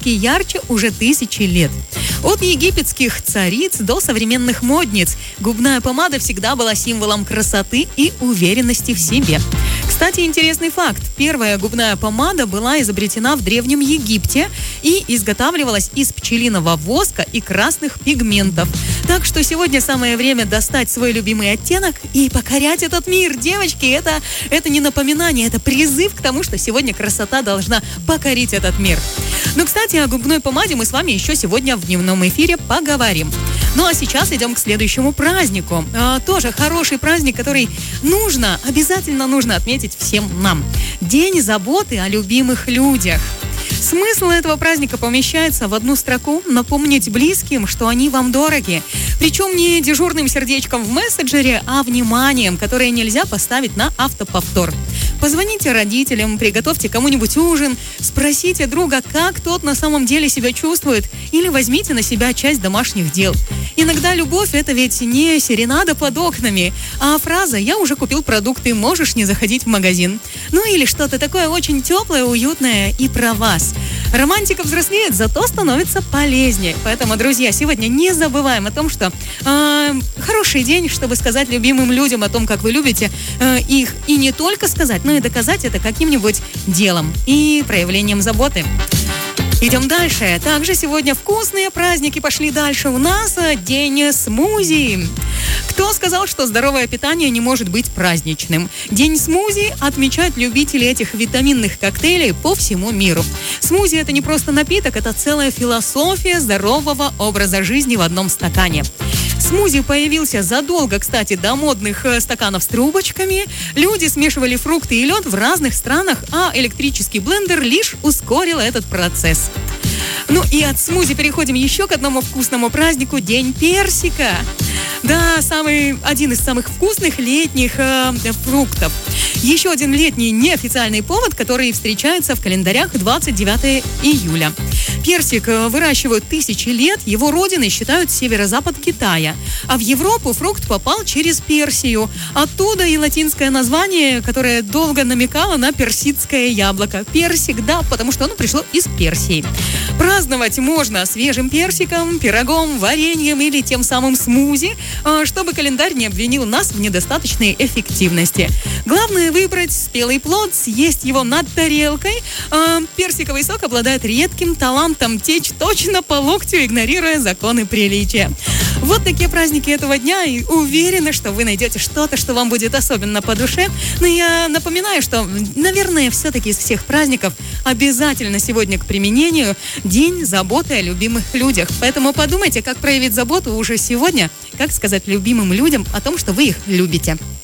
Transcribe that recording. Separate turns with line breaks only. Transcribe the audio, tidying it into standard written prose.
ярче уже тысячи лет. От египетских цариц до современных модниц губная помада всегда была символом красоты и уверенности в себе. Кстати, интересный факт. Первая губная помада была изобретена в Древнем Египте и изготавливалась из пчелиного воска и красных пигментов. Так что сегодня самое время достать свой любимый оттенок и покорять этот мир. Девочки, это не напоминание, это призыв к тому, что сегодня красота должна покорить этот мир. Ну, кстати, о губной помаде мы с вами еще сегодня в дневном эфире поговорим. Ну, а сейчас идем к следующему празднику. Тоже хороший праздник, который обязательно нужно отметить всем нам. День заботы о любимых людях. Смысл этого праздника помещается в одну строку: напомнить близким, что они вам дороги. Причем не дежурным сердечком в мессенджере, а вниманием, которое нельзя поставить на автоповтор. Позвоните родителям, приготовьте кому-нибудь ужин, спросите друга, как тот на самом деле себя чувствует, или возьмите на себя часть домашних дел. Иногда любовь – это ведь не серенада под окнами, а фраза «я уже купил продукты, можешь не заходить в магазин». Ну или что-то такое очень теплое, уютное и про вас. Романтика взрослеет, зато становится полезнее. Поэтому, друзья, сегодня не забываем о том, что хороший день, чтобы сказать любимым людям о том, как вы любите их. И не только сказать, но и доказать это каким-нибудь делом и проявлением заботы. Идем дальше. Также сегодня вкусные праздники пошли дальше. У нас день смузи. Кто сказал, что здоровое питание не может быть праздничным? День смузи отмечают любители этих витаминных коктейлей по всему миру. Смузи – это не просто напиток, это целая философия здорового образа жизни в одном стакане. Смузи появился задолго, кстати, до модных стаканов с трубочками. Люди смешивали фрукты и лед в разных странах, а электрический блендер лишь ускорил этот процесс. Ну и от смузи переходим еще к одному вкусному празднику – День персика. Да, один из самых вкусных летних фруктов. Еще один летний неофициальный повод, который встречается в календарях 29 июля. Персик выращивают тысячи лет, его родиной считают северо-запад Китая. А в Европу фрукт попал через Персию. Оттуда и латинское название, которое долго намекало на персидское яблоко. Персик, да, потому что оно пришло из Персии. Праздновать можно свежим персиком, пирогом, вареньем или тем самым смузи, чтобы календарь не обвинил нас в недостаточной эффективности. Главное выбрать спелый плод, съесть его над тарелкой. Персиковый сок обладает редким талантом течь точно по локтю, игнорируя законы приличия. Вот такие праздники этого дня, и уверена, что вы найдете что-то, что вам будет особенно по душе. Но я напоминаю, что, наверное, все-таки из всех праздников обязательно сегодня к применению День заботы о любимых людях. Поэтому подумайте, как проявить заботу уже сегодня, как сказать любимым людям о том, что вы их любите.